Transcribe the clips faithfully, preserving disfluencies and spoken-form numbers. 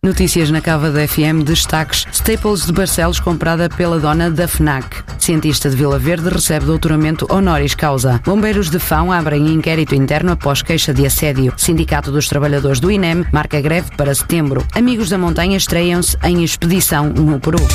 Notícias na Cava da F M, destaques: Staples de Barcelos comprada pela dona da FNAC. Cientista de Vila Verde recebe doutoramento honoris causa. Bombeiros de Fão abrem inquérito interno após queixa de assédio. Sindicato dos Trabalhadores do I N E M marca greve para setembro. Amigos da Montanha estreiam-se em expedição no Peru.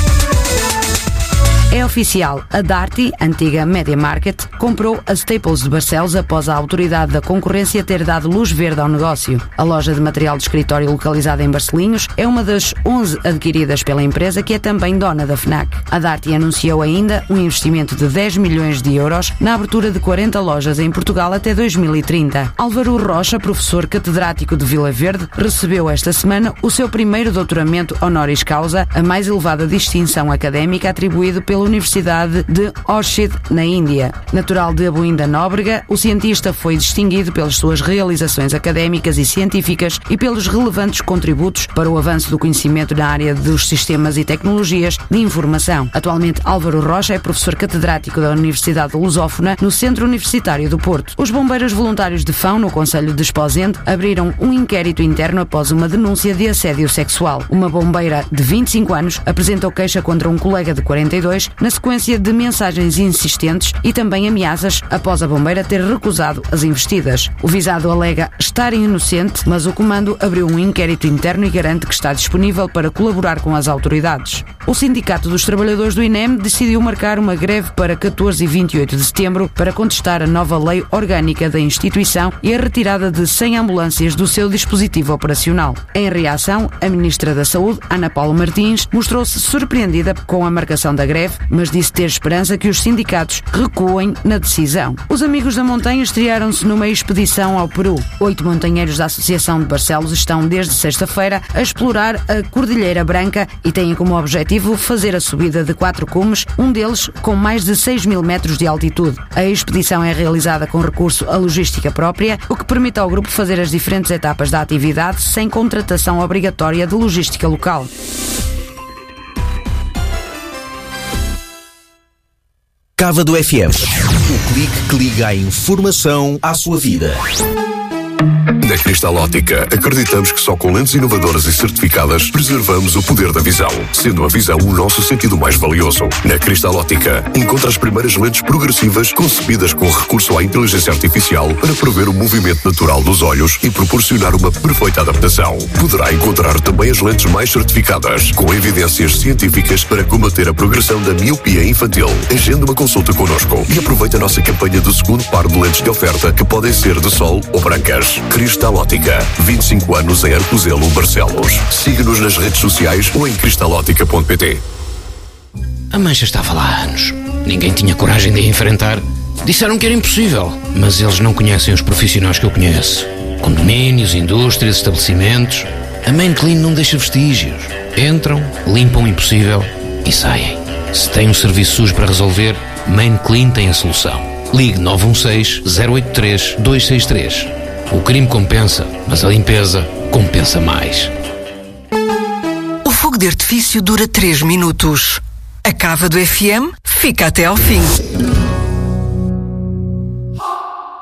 É oficial, a Darty, antiga Media Market, comprou a Staples de Barcelos após a autoridade da concorrência ter dado luz verde ao negócio. A loja de material de escritório localizada em Barcelinhos é uma das onze adquiridas pela empresa, que é também dona da FNAC. A Darty anunciou ainda um investimento de dez milhões de euros na abertura de quarenta lojas em Portugal até dois mil e trinta. Álvaro Rocha, professor catedrático de Vila Verde, recebeu esta semana o seu primeiro doutoramento honoris causa, a mais elevada distinção académica atribuído pela Universidade de Orchid, na Índia. Natural de Abuinda Nóbrega, o cientista foi distinguido pelas suas realizações académicas e científicas e pelos relevantes contributos para o avanço do conhecimento na área dos sistemas e tecnologias de informação. Atualmente, Álvaro Rocha é professor catedrático da Universidade Lusófona no Centro Universitário do Porto. Os bombeiros voluntários de Fão, no concelho de Esposende, abriram um inquérito interno após uma denúncia de assédio sexual. Uma bombeira de vinte e cinco anos apresentou queixa contra um colega de quarenta e dois na sequência de mensagens insistentes e também ameaças após a bombeira ter recusado as investidas. O visado alega estar inocente, mas o comando abriu um inquérito interno e garante que está disponível para colaborar com as autoridades. O Sindicato dos Trabalhadores do I N E M decidiu marcar uma greve para catorze e vinte e oito de setembro para contestar a nova lei orgânica da instituição e a retirada de cem ambulâncias do seu dispositivo operacional. Em reação, a Ministra da Saúde, Ana Paula Martins, mostrou-se surpreendida com a marcação da greve, mas disse ter esperança que os sindicatos recuem na decisão. Os Amigos da Montanha estrearam-se numa expedição ao Peru. Oito montanheiros da Associação de Barcelos estão desde sexta-feira a explorar a Cordilheira Branca e têm como objetivo fazer a subida de quatro cumes, um deles com mais de seis mil metros de altitude. A expedição é realizada com recurso à logística própria, o que permite ao grupo fazer as diferentes etapas da atividade sem contratação obrigatória de logística local. Cava do F M. O clique que liga a informação à sua vida. Na Cristal Óptica, acreditamos que só com lentes inovadoras e certificadas preservamos o poder da visão, sendo a visão o nosso sentido mais valioso. Na Cristal Óptica, encontra as primeiras lentes progressivas concebidas com recurso à inteligência artificial para prever o movimento natural dos olhos e proporcionar uma perfeita adaptação. Poderá encontrar também as lentes mais certificadas, com evidências científicas para combater a progressão da miopia infantil. Agende uma consulta connosco e aproveite a nossa campanha do segundo par de lentes de oferta, que podem ser de sol ou brancas. Cristal Óptica, vinte e cinco anos em Arcozelo, Barcelos. Siga-nos nas redes sociais ou em cristalótica ponto pt. A mancha estava lá há anos. Ninguém tinha coragem de a enfrentar. Disseram que era impossível, mas eles não conhecem os profissionais que eu conheço. Condomínios, indústrias, estabelecimentos. A Main Clean não deixa vestígios. Entram, limpam o impossível e saem. Se tem um serviço sujo para resolver, Main Clean tem a solução. Ligue nove um seis, zero oito três, dois seis três. O crime compensa, mas a limpeza compensa mais. O fogo de artifício dura três minutos. A Cava do F M fica até ao fim.